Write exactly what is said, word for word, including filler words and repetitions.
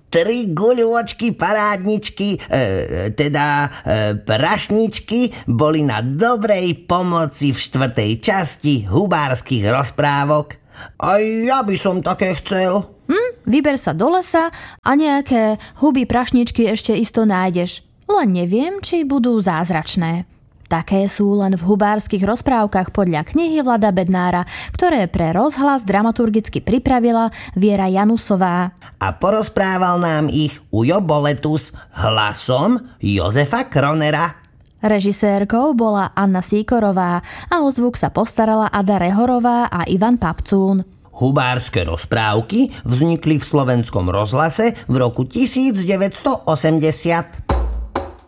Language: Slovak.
Tri guľôčky, parádničky, e, teda e, prašničky boli na dobrej pomoci v štvrtej časti hubárskych rozprávok. A ja by som také chcel. Hm, vyber sa do lesa a nejaké huby prašničky ešte isto nájdeš. Len neviem, či budú zázračné. Také sú len v hubárskych rozprávkach podľa knihy Vlada Bednára, ktoré pre rozhlas dramaturgicky pripravila Viera Janusová. A porozprával nám ich Ujo Boletus hlasom Jozefa Kronera. Režisérkou bola Anna Síkorová a o zvuk sa postarala Ada Rehorová a Ivan Papcún. Hubárske rozprávky vznikli v Slovenskom rozhlase v roku devätnásť osemdesiat.